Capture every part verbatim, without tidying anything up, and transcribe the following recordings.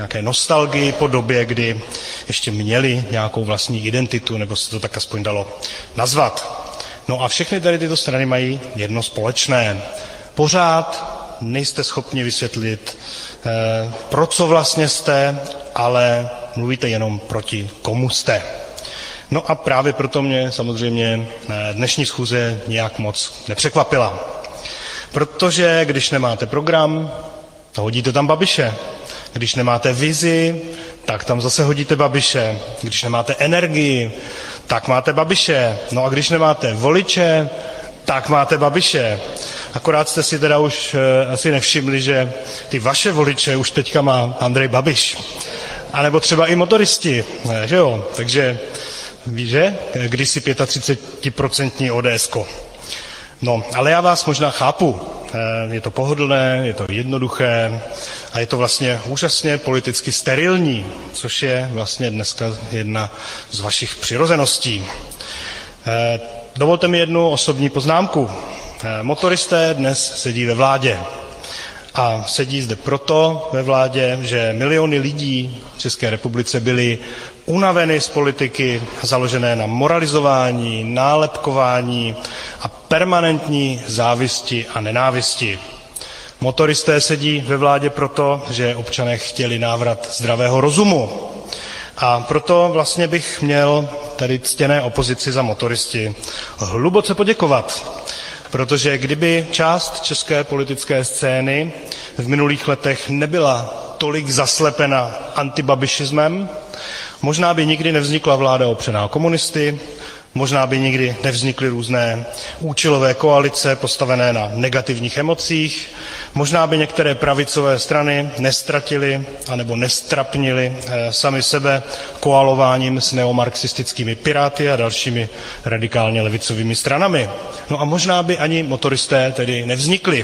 nějaké nostalgii po době, kdy ještě měli nějakou vlastní identitu, nebo se to tak aspoň dalo nazvat. No a všechny tady tyto strany mají jedno společné. Pořád nejste schopni vysvětlit, eh, pro co vlastně jste, ale mluvíte jenom proti komu jste. No a právě proto mě samozřejmě dnešní schůze nějak moc nepřekvapila. Protože když nemáte program, hodíte tam Babiše. Když nemáte vizi, tak tam zase hodíte Babiše. Když nemáte energii, tak máte Babiše. No a když nemáte voliče, tak máte Babiše. Akorát jste si teda už asi nevšimli, že ty vaše voliče už teďka má Andrej Babiš. A nebo třeba i motoristi, že jo? Takže víš, že? Kdysi třicetipětiprocentní ODSko. No, ale já vás možná chápu. Je to pohodlné, je to jednoduché a je to vlastně úžasně politicky sterilní, což je vlastně dneska jedna z vašich přirozeností. Dovolte mi jednu osobní poznámku. Motoristé dnes sedí ve vládě. A sedí zde proto ve vládě, že miliony lidí v České republice byly unaveny z politiky založené na moralizování, nálepkování a permanentní závisti a nenávisti. Motoristé sedí ve vládě proto, že občané chtěli návrat zdravého rozumu. A proto vlastně bych měl tady ctěné opozici za motoristy hluboce poděkovat. Protože kdyby část české politické scény v minulých letech nebyla tolik zaslepena antibabišismem, možná by nikdy nevznikla vláda opřená komunisty, možná by nikdy nevznikly různé účelové koalice postavené na negativních emocích, možná by některé pravicové strany nestratily anebo nestrapnily sami sebe koalováním s neomarxistickými piráty a dalšími radikálně levicovými stranami. No a možná by ani motoristé tedy nevznikli.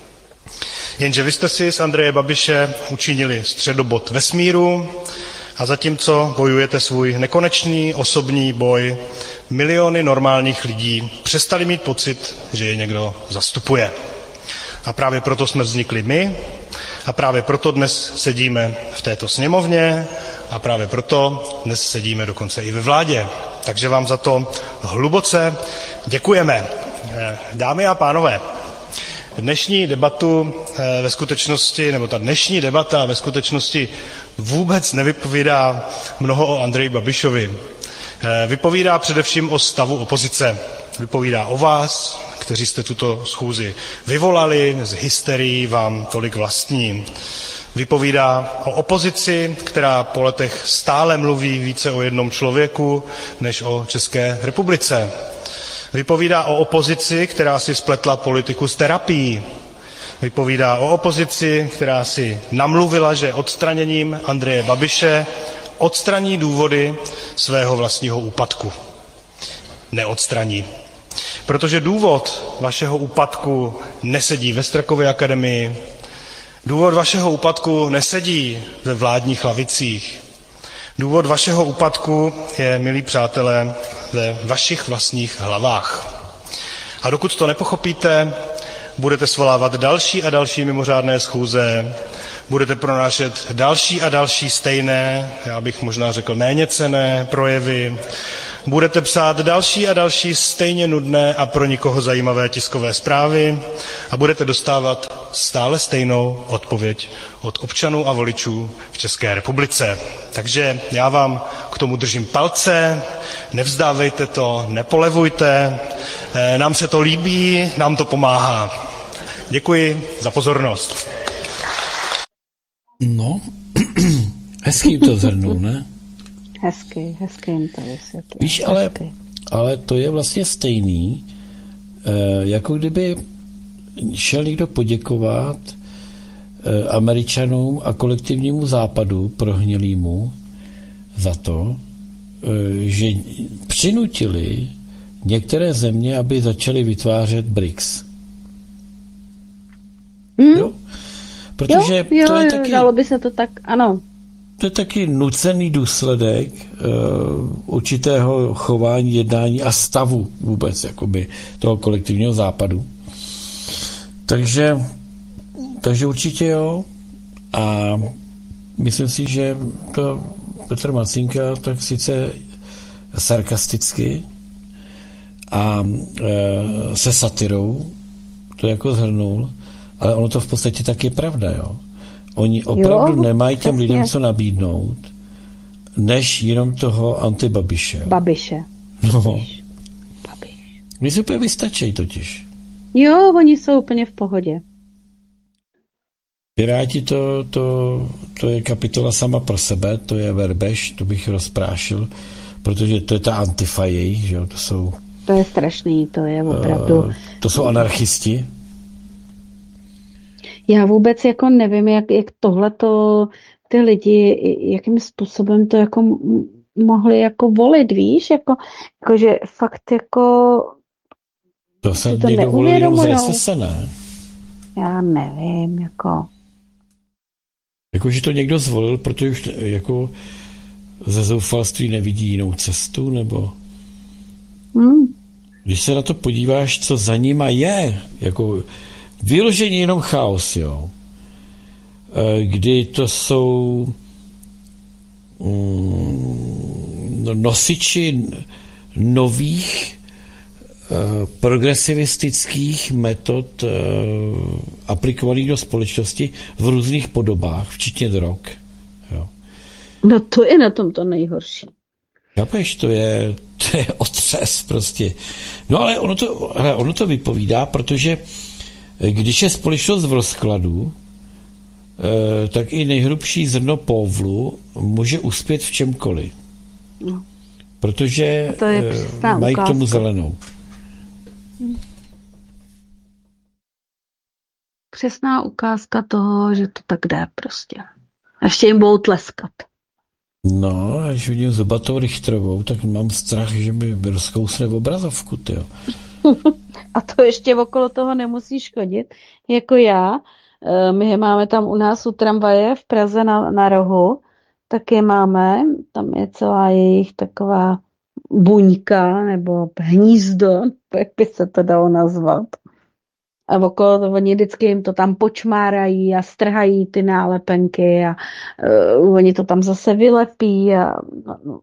Jenže vy jste si z Andreje Babiše učinili středobod vesmíru a zatímco bojujete svůj nekonečný osobní boj, miliony normálních lidí přestali mít pocit, že je někdo zastupuje. A právě proto jsme vznikli my a právě proto dnes sedíme v této sněmovně a právě proto dnes sedíme dokonce i ve vládě. Takže vám za to hluboce děkujeme. Dámy a pánové, dnešní debatu ve skutečnosti, nebo ta dnešní debata ve skutečnosti vůbec nevypovídá mnoho o Andreji Babišovi. Vypovídá především o stavu opozice. Vypovídá o vás, kteří jste tuto schůzi vyvolali, z hysterii vám tolik vlastní. Vypovídá o opozici, která po letech stále mluví více o jednom člověku, než o České republice. Vypovídá o opozici, která si spletla politiku s terapií. Vypovídá o opozici, která si namluvila, že odstraněním Andreje Babiše odstraní důvody svého vlastního úpadku. Neodstraní. Protože důvod vašeho úpadku nesedí ve Strakově akademii, důvod vašeho úpadku nesedí ve vládních lavicích. Důvod vašeho úpadku je, milí přátelé, ve vašich vlastních hlavách. A dokud to nepochopíte, budete svolávat další a další mimořádné schůze, budete pronášet další a další stejné, já bych možná řekl méněcenné projevy, budete psát další a další stejně nudné a pro nikoho zajímavé tiskové zprávy a budete dostávat stále stejnou odpověď od občanů a voličů v České republice. Takže já vám k tomu držím palce, nevzdávejte to, nepolevujte, nám se to líbí, nám to pomáhá. Děkuji za pozornost. No, hezký jim to zhrnul, ne? Hezky, hezky jim to vysvětlil. Víš, ale, ale to je vlastně stejný, jako kdyby šel někdo poděkovat Američanům a kolektivnímu západu prohnilýmu za to, že přinutili některé země, aby začaly vytvářet B R I C S. Hmm? Jo? Protože jo, jo, to je jo, taky, dalo by se to tak, ano. To je taky nucený důsledek uh, určitého chování, jednání a stavu vůbec jakoby toho kolektivního západu. Takže, takže určitě jo. A myslím si, že to Petr Macinka tak sice sarkasticky a e, se satirou to jako zhrnul, ale ono to v podstatě tak je pravda, jo. Oni opravdu Jo, nemají těm přesně. lidem co nabídnout, než jenom toho antibabiše. Babiše. No, Babiš. oni si úplně vystačí totiž. Jo, oni jsou úplně v pohodě. Piráti to, to, to je kapitola sama pro sebe, to je verbež, to bych rozprášil, protože to je ta antifa jejich, že jo, to jsou, To je strašný, to je opravdu. uh, to jsou anarchisti. Já vůbec jako nevím, jak, jak tohleto ty lidi, jakým způsobem to jako m- mohli jako volit, víš, jako, jako že fakt jako, To se si to někdo volil jenom z neuvědomujou. S S, ne? Já nevím, jako, Jako, že to někdo zvolil, protože už jako ze zoufalství nevidí jinou cestu, nebo hm, když se na to podíváš, co za nima je, jako vyloženě jenom chaos, jo. E, Kdy to jsou mm, no, nosiči nových e, progresivistických metod e, aplikovaných do společnosti v různých podobách, včetně drog. Jo. no to je na tom to nejhorší. Chápeš, to je, to je otřes prostě. No ale ono to, hele, ono to vypovídá, protože když je společnost v rozkladu, eh, tak i nejhrubší zrno povlu může uspět v čemkoliv. No. Protože To je eh, přesná mají k tomu ukázka. zelenou. Přesná ukázka toho, že to tak jde prostě. A ještě jim budou tleskat. No, a když vidím Zubatou Richtrovou, tak mám strach, že mi rozkousne obrazovku, tyjo. A to ještě okolo toho nemusíš chodit. Jako já, eh, my je máme tam u nás u tramvaje v Praze na, na rohu, tak je máme, tam je celá jejich taková buňka nebo hnízdo, jak by se to dalo nazvat. A okolo toho oni vždycky jim to tam počmárají a strhají ty nálepenky a uh, oni to tam zase vylepí a no, no.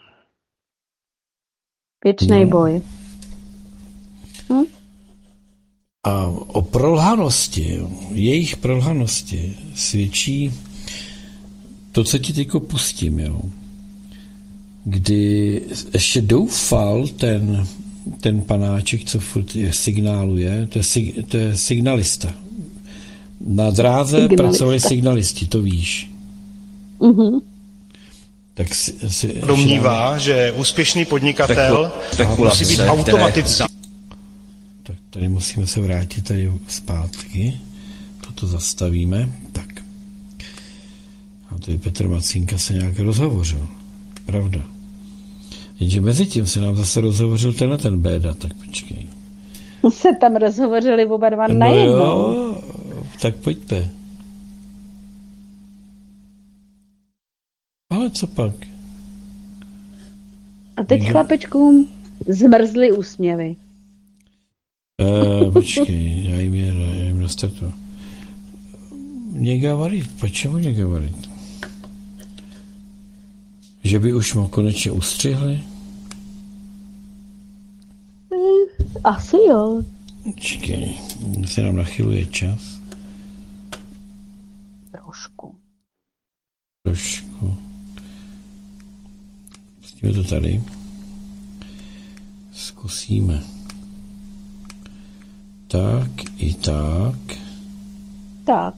Věčnej No. boj. Hm? A o prolhanosti, jejich prolhanosti svědčí to, co ti teďko pustím, jo. Kdy ještě doufal ten, ten panáček, co furt je, signáluje, to je, sig, to je signalista. Na dráze Signalista. pracovali signalisti, to víš. Mhm. Tak si, si, Domnívá, že úspěšný podnikatel musí být automatický. Tak tady musíme se vrátit tady zpátky. Toto zastavíme. Tak. A tady Petr Macinka se nějak rozhovořil. Pravda. Jenže mezi tím se nám zase rozhovořil tenhle ten béda, tak počkej. Se tam rozhovořili oba dva No najednou. jo, tak pojďte. Ale co pak? A teď chlapečkům zmrzly úsměvy. E, počkej, já jim, je, já jim nastartu. Не говорит. Почему не говорит? Že by už mu konečně ustřihli? Asi jo. Počkej, se nám nachyluje čas. Trošku. Trošku. Pustíme to tady. Zkusíme. Tak i tak. Tak.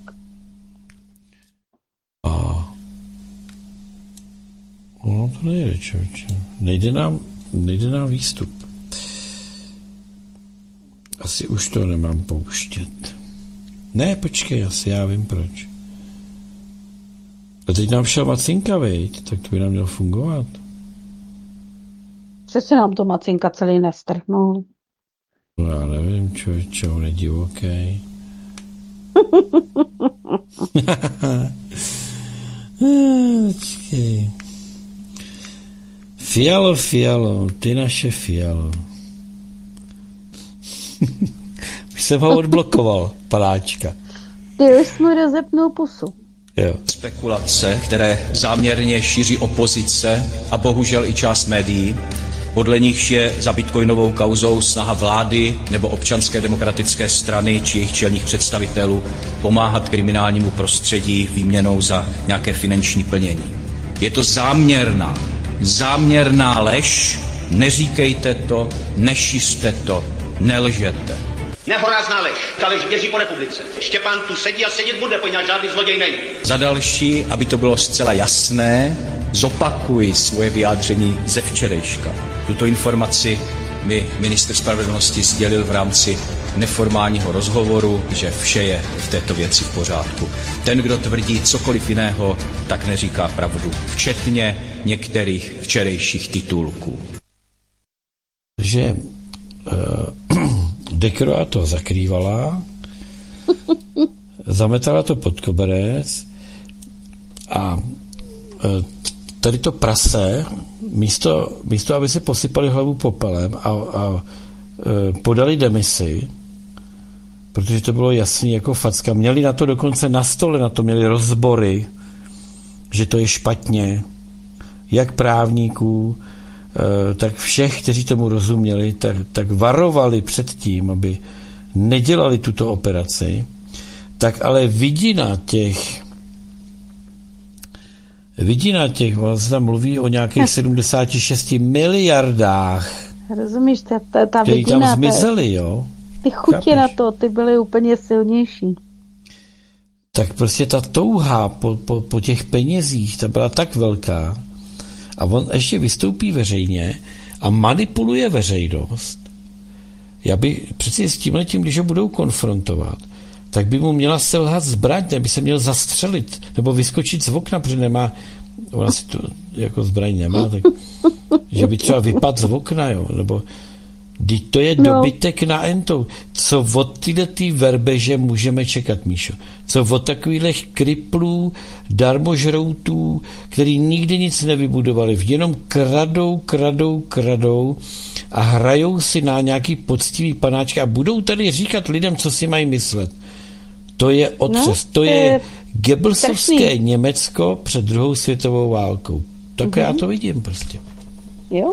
A ono to nejde, člověče. Nejde nám, nejde nám výstup. Asi už to nemám pouštět. Ne, počkej, asi já vím proč. A teď nám šel Macinka, viď? Tak to by nám mělo fungovat. Přece nám to Macinka celý nestrhnul. No já nevím, člověče, on je divoký. Počkej. Fialo, Fialo, ty naše Fialo. Už jsem ho odblokoval, panáčka. Ty už jsme rozepnul pusu. Jo. Spekulace, které záměrně šíří opozice a bohužel i část médií, podle nichž je za bitcoinovou kauzou snaha vlády nebo občanské demokratické strany či jejich čelních představitelů pomáhat kriminálnímu prostředí výměnou za nějaké finanční plnění. Je to záměrná, záměrná lež, neříkejte to, nešiřte to, nelžete. Nehorázná lež. Ta lež běží po republice. Štěpán tu sedí a sedět bude, poněvadž žádný zloděj není. Za další, aby to bylo zcela jasné, zopakuji svoje vyjádření ze včerejška. Tuto informaci mi ministr spravedlnosti sdělil v rámci neformálního rozhovoru, že vše je v této věci v pořádku. Ten, kdo tvrdí cokoliv jiného, tak neříká pravdu, včetně některých včerejších titulků. Že uh, Dekroa to zakrývala, zametala to pod koberec a uh, tady to prase, místo, místo aby si posypali hlavu popelem a, a uh, podali demisi, protože to bylo jasný jako facka, měli na to dokonce na stole, na to měli rozbory, že to je špatně, jak právníků, tak všech, kteří tomu rozuměli, tak, tak varovali před tím, aby nedělali tuto operaci, tak ale vidina těch vidina těch, vlastně tam mluví o nějakých sedmdesát šest miliardách, Rozumíš, ta, ta, ta který vidina, tam zmizely, jo? ty chutě Chápeš? na to, ty byly úplně silnější. Tak prostě ta touha po, po, po těch penězích, ta byla tak velká, a on ještě vystoupí veřejně a manipuluje veřejnost. Já by přeci s tímhletím, když ho budou konfrontovat, tak by mu měla selhat zbraň, nebo se měl zastřelit, nebo vyskočit z okna, protože nemá, ona si to jako zbraň nemá, tak že by třeba vypadl z okna, jo, nebo když to je No. dobytek na entou. Co od tyhle tý verbeže můžeme čekat, Míšo? Co od takových kriplů, darmožroutů, který nikdy nic nevybudovali, jenom kradou, kradou, kradou a hrajou si na nějaký poctivý panáčky a budou tady říkat lidem, co si mají myslet. To je otřes. No, to to je je Goebbelsovské strašný. Německo před druhou světovou válkou. Tak mm-hmm. já to vidím prostě. Jo?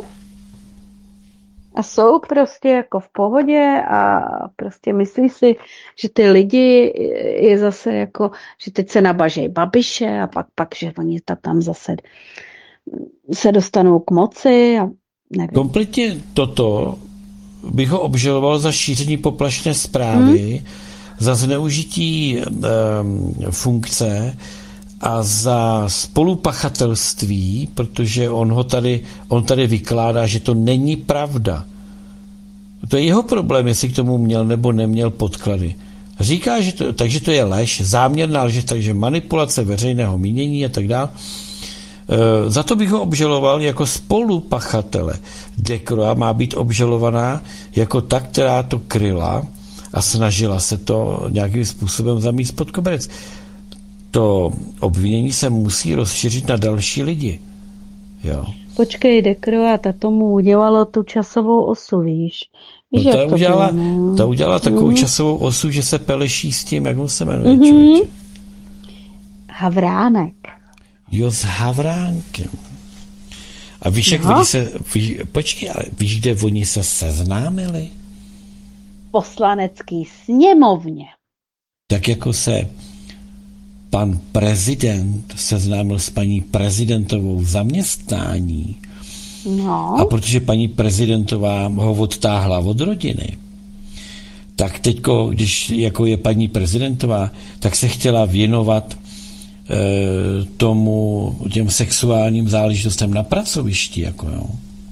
A jsou prostě jako v pohodě a prostě myslí si, že ty lidi je zase jako, že teď se nabažejí Babiše a pak, pak že oni ta tam zase se dostanou k moci a nevím. Kompletně toto bych ho obžaloval za šíření poplašné zprávy, hmm. za zneužití um, funkce a za spolupachatelství, protože on ho tady, on tady vykládá, že to není pravda. To je jeho problém, jestli k tomu měl nebo neměl podklady. Říká, že to, takže to je lež, záměrná lež, takže manipulace veřejného mínění a tak dále. E, za to bych ho obžaloval jako spolupachatele. Dekroa má být obžalovaná jako ta, která to kryla a snažila se to nějakým způsobem zamíst pod koberec. To obvinění se musí rozšířit na další lidi. Jo. Počkej, Dekroa, ta tomu udělala tu časovou osu, víš? Víš, No ta, jak to udělala, bylo, no? ta udělala takovou Mm. časovou osu, že se peleší s tím, jak on se jmenuje, Mhm. člověče. Havránek. Jo, s Havránkem. A víš, jak No. oni se, víš, počkej, ale víš, kde oni se seznámili? Poslanecký sněmovně. Tak jako se pan prezident seznámil s paní prezidentovou v zaměstnání. No. A protože paní prezidentová ho odtáhla od rodiny, tak teďko, když jako je paní prezidentová, tak se chtěla věnovat e, tomu, těm sexuálním záležitostem na pracovišti, jako jo.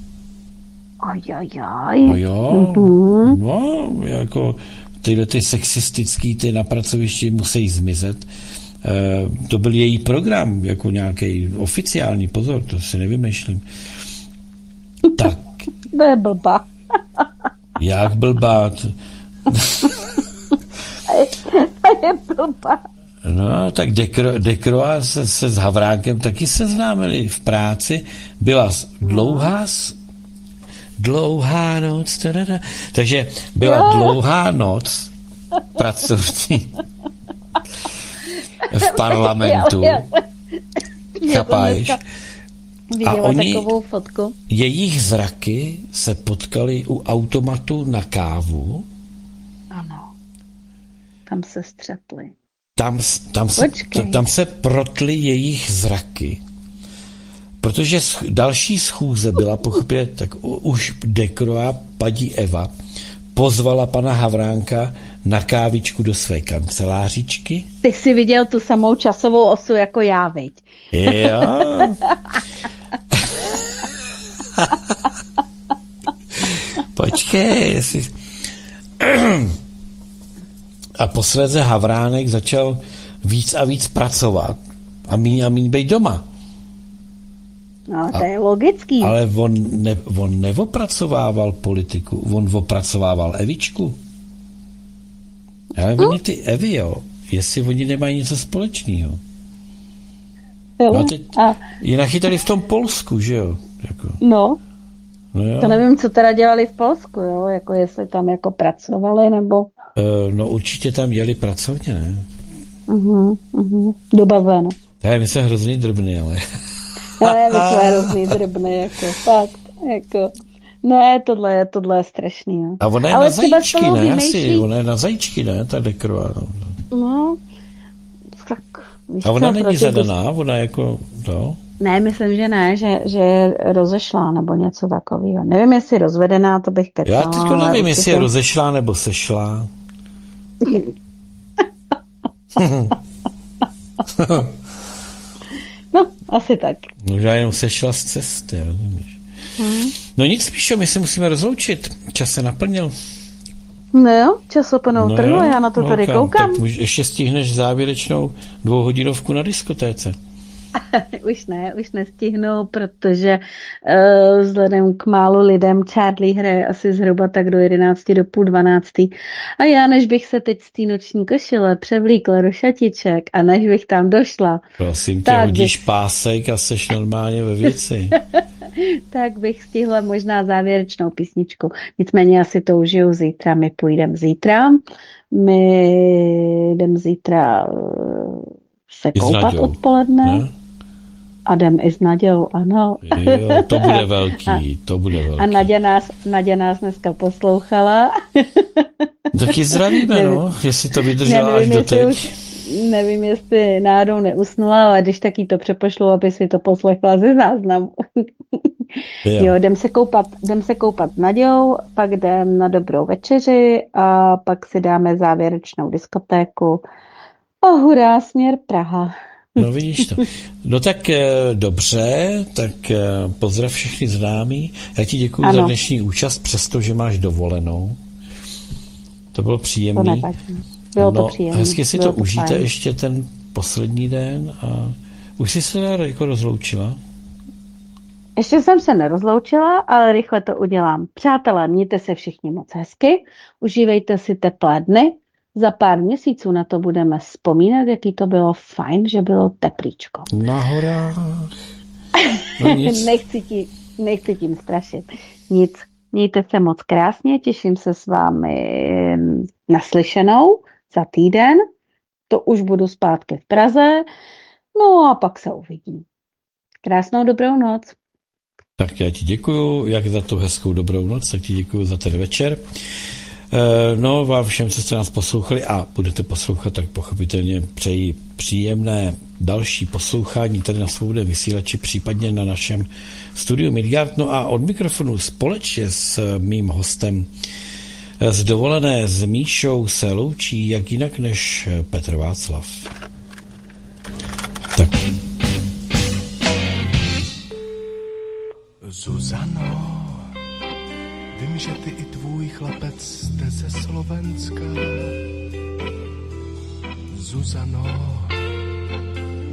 Ajajaj. No jo, Mhm. no, jako tyhle ty sexistický, ty na pracovišti musí zmizet. E, to byl její program, jako nějaký oficiální, pozor, to si nevymýšlím. Tak, To je blbá. jak blbá. To je blbá. No, tak Dekro, Dekroa se, se s Havránkem taky seznámili v práci. Byla dlouhá, dlouhá noc, tadada. Takže byla dlouhá noc pracovní. v parlamentu. Chápáš? Viděla A oni- takovou fotku. Jejich zraky se potkali u automatu na kávu. Ano. Tam se střetli. Tam, tam, se, Počkej. tam se protly jejich zraky. Protože sch- další schůze byla pochopě, tak u, už Dekrová paní Eva pozvala pana Havránka na kávičku do své kancelářičky. Ty jsi viděl tu samou časovou osu jako já, viď? Jo. Počkej, jestli... A posledně Havránek začal víc a víc pracovat a míň a míň být doma. No, to je logický. Ale on, ne, on neopracovával politiku, on opracovával Evičku. Ale Hm? oni ty Evy, jo, jestli oni nemají něco společného. Jo. No teď A, je nachytali v tom Polsku, že jo? Jako, no, no, jo. to nevím, co teda dělali v Polsku, jo? Jako jestli tam jako pracovali, nebo... E, no určitě tam jeli pracovně, ne? Uh-huh, uh-huh. Dobaveno. Já my jsme hrozně drobný, ale... Ne, my jsme hrozný drobný, jako fakt, jako... Ne, tohle je, tohle je strašný, jo. A ona je Ale na třeba zajíčky, spolu ne? Asi, vymýšlí- ona je na zajíčky, ne? Ta Dekrová. No. No, tak... víš A ona co, není proti- zadaná, ona jako, to. Ne, myslím, že ne, že, že je rozešlá nebo něco takového. Nevím, jestli je rozvedená, to bych kecala. Já teďko ale nevím, určitě- jestli je rozešlá nebo sešlá. No, asi tak. Možná jenom sešla z cesty, rozumíš? Hmm. No nic, Píšo, my se musíme rozloučit. Čas se naplnil. No jo, časoplnou no trhu, jo, já na to tady ok, koukám. Tak můž, ještě stihneš závěrečnou dvouhodinovku na diskotéce. Už ne, už nestihnu, protože uh, vzhledem k málu lidem Charlie hraje asi zhruba tak do jedenácti, do půl dvanáctý. A já, než bych se teď z té noční košile převlíkla do šatiček a než bych tam došla, Prosím tě, Tak hodíš pásek a seš normálně ve věci. tak bych stihla možná závěrečnou písničku. Nicméně asi to užiju zítra, my půjdeme zítra. My jdem zítra uh, se I s koupat Naďou, odpoledne. Ne? A jdem i s Nadějou, ano. Jo, to bude velký, to bude velký. A Naděja nás, Naděja nás dneska poslouchala. Taky zdravíme, no, jestli to vydržela až Nevím, do jestli teď. už, nevím, jestli náhodou neusnula, ale když taky to přepošlu, aby si to poslechla ze záznamu. Jo. Jo, jdem se koupat, jdem se koupat s Nadějou, pak jdem na dobrou večeři a pak si dáme závěrečnou diskotéku. A hurá, směr Praha. No vidíš to. No tak eh, dobře, tak eh, pozdrav všechny známí. Já ti děkuji Ano. za dnešní účast, přestože máš dovolenou. To bylo To příjemný. nevadí. Bylo no, to příjemné. hezky si Bylo to užijte fajn. ještě ten poslední den a už jsi se jako rozloučila? Ještě jsem se nerozloučila, ale rychle to udělám. Přátelé, mějte se všichni moc hezky, užívejte si teplé dny. Za pár měsíců na to budeme vzpomínat, jaký to bylo fajn, že bylo teplíčko. Na horách. No nic. nechci, tím, nechci tím strašit. Nic. Mějte se moc krásně, těším se s vámi naslyšenou za týden. To už budu zpátky v Praze. No a pak se uvidím. Krásnou dobrou noc. Tak já ti děkuju, jak za tu hezkou dobrou noc, tak ti děkuju za ten večer. No, vám všem, co jste nás poslouchali a budete poslouchat, tak pochopitelně přeji příjemné další poslouchání tady na Svobodném vysílači, případně na našem studiu Midgard. No a od mikrofonu společně s mým hostem z dovolené s Míšou se loučí jak jinak než Petr Václav. Tak. Zuzano, vím, že ty i tvůj chlapec jste ze Slovenska. Zuzano,